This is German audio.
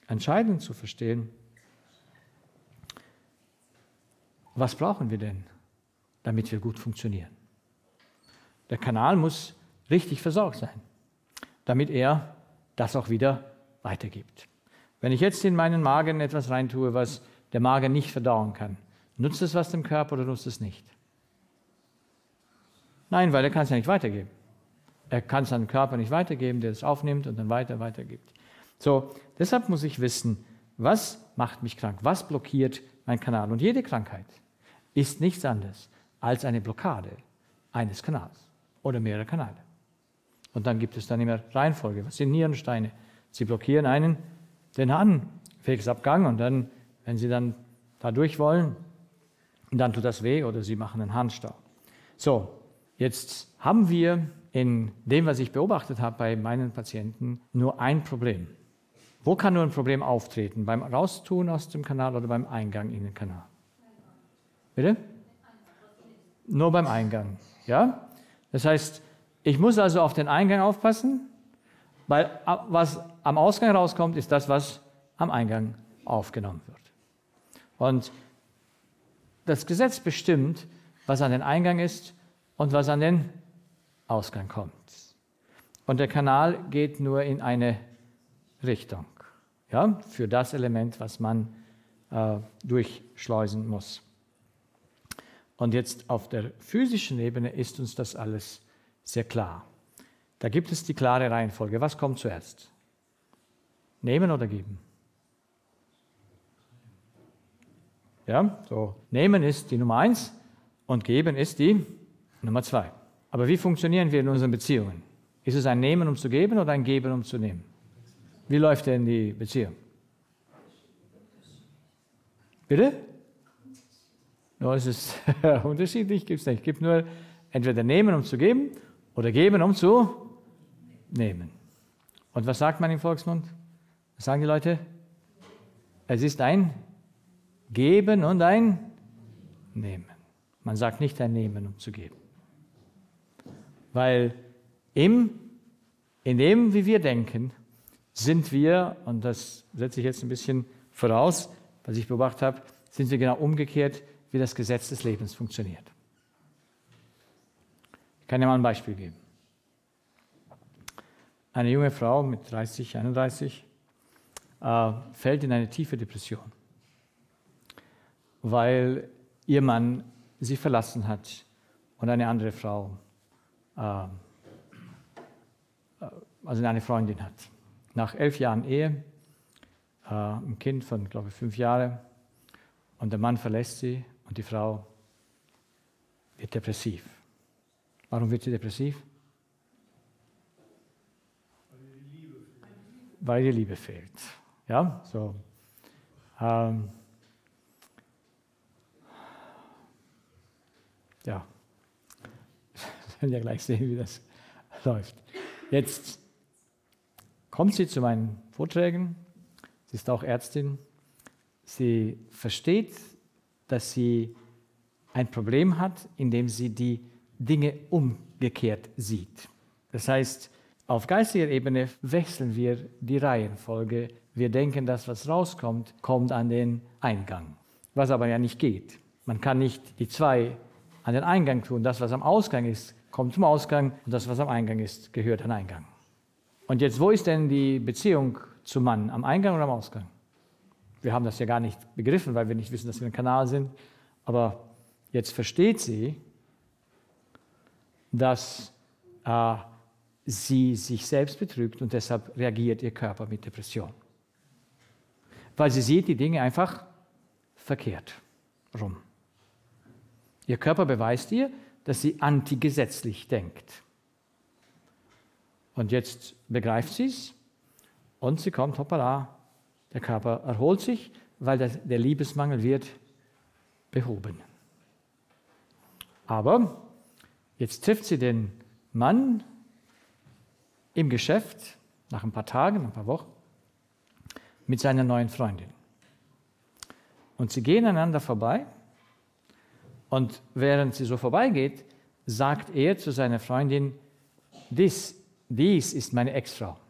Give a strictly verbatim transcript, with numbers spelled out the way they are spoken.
entscheidend zu verstehen, was brauchen wir denn, damit wir gut funktionieren? Der Kanal muss richtig versorgt sein, damit er das auch wieder weitergibt. Wenn ich jetzt in meinen Magen etwas reintue, was der Magen nicht verdauen kann, nutzt es was dem Körper oder nutzt es nicht? Nein, weil er kann es ja nicht weitergeben. Er kann es an den Körper nicht weitergeben, der es aufnimmt und dann weiter weitergibt. So, deshalb muss ich wissen, was macht mich krank? Was blockiert meinen Kanal? Und jede Krankheit ist nichts anderes als eine Blockade eines Kanals oder mehrerer Kanäle. Und dann gibt es dann immer Reihenfolge. Was sind Nierensteine? Sie blockieren einen, den Harnwegsabgang und dann, wenn Sie dann da durch wollen, dann tut das weh oder Sie machen einen Harnstau. So, jetzt haben wir in dem, was ich beobachtet habe bei meinen Patienten, nur ein Problem. Wo kann nur ein Problem auftreten? Beim Raustun aus dem Kanal oder beim Eingang in den Kanal? Bitte? Nur beim Eingang. Ja? Das heißt, ich muss also auf den Eingang aufpassen, weil was am Ausgang rauskommt, ist das, was am Eingang aufgenommen wird. Und das Gesetz bestimmt, was an den Eingang ist und was an den Ausgang kommt. Und der Kanal geht nur in eine Richtung, ja, für das Element, was man äh, durchschleusen muss. Und jetzt auf der physischen Ebene ist uns das alles sehr klar. Da gibt es die klare Reihenfolge. Was kommt zuerst? Nehmen oder geben? Ja, so. Nehmen ist die Nummer eins und geben ist die Nummer zwei. Aber wie funktionieren wir in unseren Beziehungen? Ist es ein Nehmen, um zu geben oder ein Geben, um zu nehmen? Wie läuft denn die Beziehung? Bitte? No, es ist unterschiedlich, gibt es nicht. Es gibt nur entweder Nehmen, um zu geben oder Geben, um zu nehmen. Und was sagt man im Volksmund? Was sagen die Leute? Es ist ein Geben und ein Nehmen. Man sagt nicht ein Nehmen, um zu geben. Weil im, in dem, wie wir denken, sind wir, und das setze ich jetzt ein bisschen voraus, was ich beobachtet habe, sind wir genau umgekehrt, wie das Gesetz des Lebens funktioniert. Ich kann dir mal ein Beispiel geben. Eine junge Frau mit dreißig, einunddreißig äh, fällt in eine tiefe Depression, weil ihr Mann sie verlassen hat und eine andere Frau, äh, also eine Freundin hat. Nach elf Jahren Ehe, äh, ein Kind von, glaube ich, fünf Jahren, und der Mann verlässt sie und die Frau wird depressiv. Warum wird sie depressiv? Weil die Liebe fehlt. Ja, so. Ähm, ja, wir werden ja gleich sehen, wie das läuft. Jetzt kommt sie zu meinen Vorträgen. Sie ist auch Ärztin. Sie versteht, dass sie ein Problem hat, indem sie die Dinge umgekehrt sieht. Das heißt, auf geistiger Ebene wechseln wir die Reihenfolge. Wir denken, das, was rauskommt, kommt an den Eingang. Was aber ja nicht geht. Man kann nicht die zwei an den Eingang tun. Das, was am Ausgang ist, kommt zum Ausgang und das, was am Eingang ist, gehört an den Eingang. Und jetzt, wo ist denn die Beziehung zum Mann? Am Eingang oder am Ausgang? Wir haben das ja gar nicht begriffen, weil wir nicht wissen, dass wir ein Kanal sind. Aber jetzt versteht sie, dass äh, sie sich selbst betrügt und deshalb reagiert ihr Körper mit Depression. Weil sie sieht die Dinge einfach verkehrt rum. Ihr Körper beweist ihr, dass sie antigesetzlich denkt. Und jetzt begreift sie es und sie kommt, hoppala, der Körper erholt sich, weil der, der Liebesmangel wird behoben. Aber jetzt trifft sie den Mann im Geschäft, nach ein paar Tagen, ein paar Wochen, mit seiner neuen Freundin. Und sie gehen einander vorbei und während sie so vorbeigeht, sagt er zu seiner Freundin, dies, dies ist meine Ex-Frau.